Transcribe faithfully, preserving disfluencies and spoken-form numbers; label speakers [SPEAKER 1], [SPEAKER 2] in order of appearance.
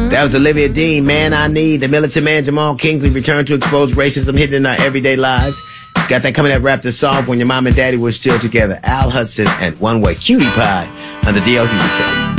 [SPEAKER 1] That was Olivia Dean, Man I Need. The Militant Man, Jamal Kingsley, returned to expose racism hidden in our everyday lives. Got that coming at Wrap This Off when your mom and daddy were still together. Al Hudson and One Way Cutie Pie on the D L Hughley Show.